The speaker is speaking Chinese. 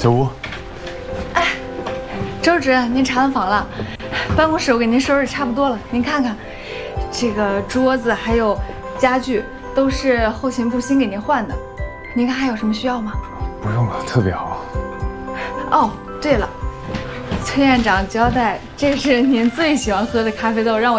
小吴， 哎，周主任，您查完房了，办公室我给您收拾差不多了，您看看，这个桌子还有家具都是后勤部新给您换的，您看还有什么需要吗？ 不用了，特别好。 哦，对了，崔院长交代，这是您最喜欢喝的咖啡豆，让我。